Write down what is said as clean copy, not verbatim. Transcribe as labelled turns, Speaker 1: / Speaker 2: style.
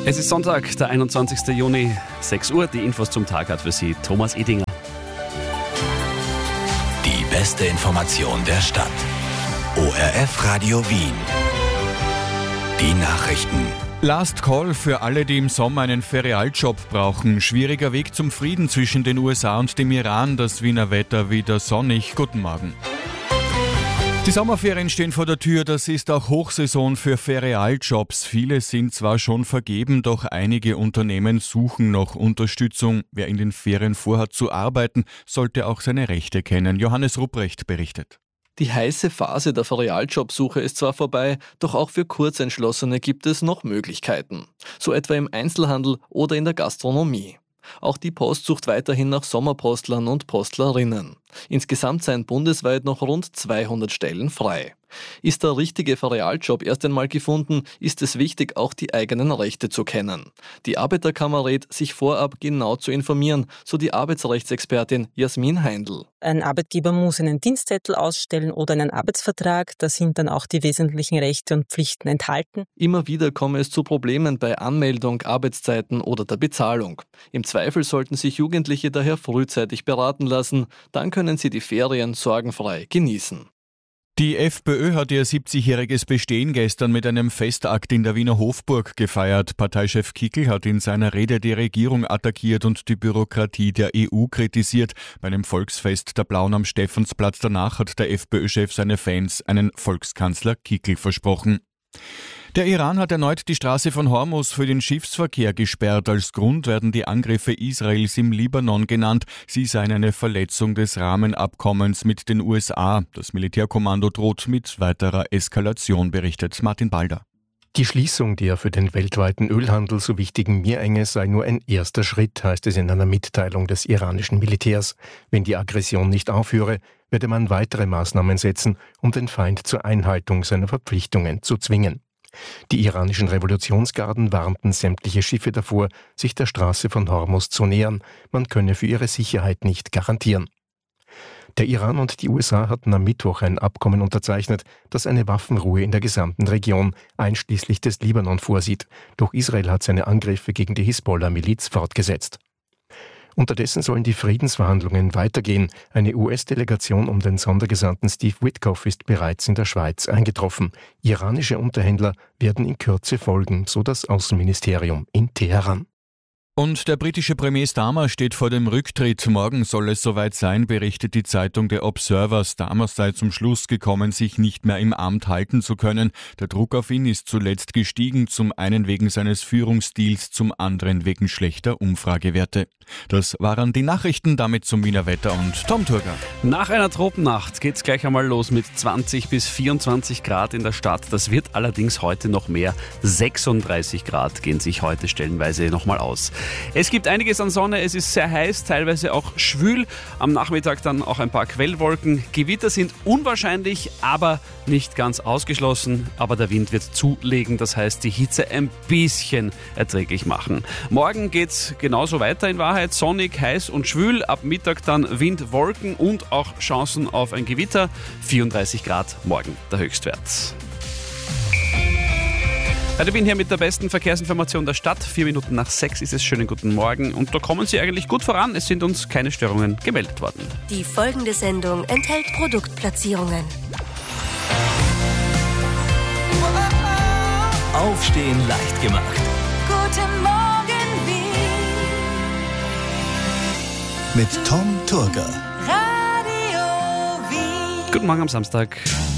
Speaker 1: Es ist Sonntag, der 21. Juni, 6 Uhr. Die Infos zum Tag hat für Sie Thomas Edinger.
Speaker 2: Die beste Information der Stadt. ORF Radio Wien. Die Nachrichten.
Speaker 3: Last Call für alle, die im Sommer einen Ferialjob brauchen. Schwieriger Weg zum Frieden zwischen den USA und dem Iran. Das Wiener Wetter wieder sonnig. Guten Morgen. Die Sommerferien stehen vor der Tür, das ist auch Hochsaison für Ferialjobs. Viele sind zwar schon vergeben, doch einige Unternehmen suchen noch Unterstützung. Wer in den Ferien vorhat zu arbeiten, sollte auch seine Rechte kennen. Johannes Rupprecht berichtet.
Speaker 4: Die heiße Phase der Ferialjobsuche ist zwar vorbei, doch auch für Kurzentschlossene gibt es noch Möglichkeiten. So etwa im Einzelhandel oder in der Gastronomie. Auch die Post sucht weiterhin nach Sommerpostlern und Postlerinnen. Insgesamt seien bundesweit noch rund 200 Stellen frei. Ist der richtige Ferialjob erst einmal gefunden, ist es wichtig, auch die eigenen Rechte zu kennen. Die Arbeiterkammer rät, sich vorab genau zu informieren, so die Arbeitsrechtsexpertin Jasmin Heindl.
Speaker 5: Ein Arbeitgeber muss einen Dienstzettel ausstellen oder einen Arbeitsvertrag, da sind dann auch die wesentlichen Rechte und Pflichten enthalten.
Speaker 4: Immer wieder komme es zu Problemen bei Anmeldung, Arbeitszeiten oder der Bezahlung. Im Zweifel sollten sich Jugendliche daher frühzeitig beraten lassen, dann können sie die Ferien sorgenfrei genießen.
Speaker 3: Die FPÖ hat ihr 70-jähriges Bestehen gestern mit einem Festakt in der Wiener Hofburg gefeiert. Parteichef Kickl hat in seiner Rede die Regierung attackiert und die Bürokratie der EU kritisiert. Bei einem Volksfest der Blauen am Stephansplatz danach hat der FPÖ-Chef seine Fans einen Volkskanzler Kickl versprochen. Der Iran hat erneut die Straße von Hormuz für den Schiffsverkehr gesperrt. Als Grund werden die Angriffe Israels im Libanon genannt. Sie seien eine Verletzung des Rahmenabkommens mit den USA. Das Militärkommando droht mit weiterer Eskalation, berichtet Martin Balder.
Speaker 6: Die Schließung der für den weltweiten Ölhandel so wichtigen Meerenge sei nur ein erster Schritt, heißt es in einer Mitteilung des iranischen Militärs. Wenn die Aggression nicht aufhöre, werde man weitere Maßnahmen setzen, um den Feind zur Einhaltung seiner Verpflichtungen zu zwingen. Die iranischen Revolutionsgarden warnten sämtliche Schiffe davor, sich der Straße von Hormuz zu nähern. Man könne für ihre Sicherheit nicht garantieren. Der Iran und die USA hatten am Mittwoch ein Abkommen unterzeichnet, das eine Waffenruhe in der gesamten Region, einschließlich des Libanon, vorsieht. Doch Israel hat seine Angriffe gegen die Hisbollah-Miliz fortgesetzt. Unterdessen sollen die Friedensverhandlungen weitergehen. Eine US-Delegation um den Sondergesandten Steve Witkoff ist bereits in der Schweiz eingetroffen. Iranische Unterhändler werden in Kürze folgen, so das Außenministerium in Teheran.
Speaker 3: Und der britische Premier Starmer steht vor dem Rücktritt. Morgen soll es soweit sein, berichtet die Zeitung The Observer. Starmer sei zum Schluss gekommen, sich nicht mehr im Amt halten zu können. Der Druck auf ihn ist zuletzt gestiegen, zum einen wegen seines Führungsstils, zum anderen wegen schlechter Umfragewerte. Das waren die Nachrichten, damit zum Wiener Wetter und Tom Turger.
Speaker 1: Nach einer Tropennacht geht's gleich einmal los mit 20 bis 24 Grad in der Stadt. Das wird allerdings heute noch mehr. 36 Grad gehen sich heute stellenweise nochmal aus. Es gibt einiges an Sonne, es ist sehr heiß, teilweise auch schwül. Am Nachmittag dann auch ein paar Quellwolken. Gewitter sind unwahrscheinlich, aber nicht ganz ausgeschlossen. Aber der Wind wird zulegen, das heißt die Hitze ein bisschen erträglich machen. Morgen geht's genauso weiter in Wahrheit. Sonnig, heiß und schwül. Ab Mittag dann Wind, Wolken und auch Chancen auf ein Gewitter. 34 Grad morgen der Höchstwert. Ich bin hier mit der besten Verkehrsinformation der Stadt. 4 Minuten nach 6 ist es. Schönen guten Morgen. Und da kommen Sie eigentlich gut voran. Es sind uns keine Störungen gemeldet worden.
Speaker 7: Die folgende Sendung enthält Produktplatzierungen.
Speaker 2: Aufstehen leicht gemacht.
Speaker 7: Guten Morgen, Wien.
Speaker 2: Mit Tom Turger.
Speaker 7: Radio Wien.
Speaker 1: Guten Morgen am Samstag.